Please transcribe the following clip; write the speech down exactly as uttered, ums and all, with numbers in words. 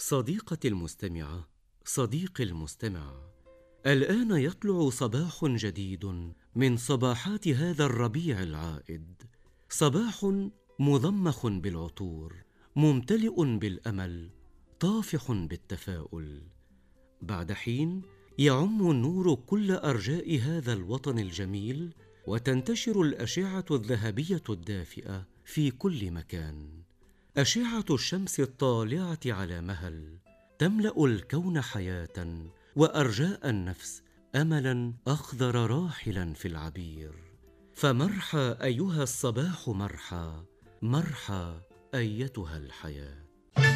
صديقتي المستمعة، صديقي المستمع، الآن يطلع صباح جديد من صباحات هذا الربيع العائد، صباح مضمخ بالعطور، ممتلئ بالأمل، طافح بالتفاؤل. بعد حين يعم النور كل أرجاء هذا الوطن الجميل، وتنتشر الأشعة الذهبية الدافئة في كل مكان. أشعة الشمس الطالعة على مهل تملأ الكون حياة وأرجاء النفس أملا أخضر راحلا في العبير. فمرحى أيها الصباح، مرحى مرحى أيتها الحياة.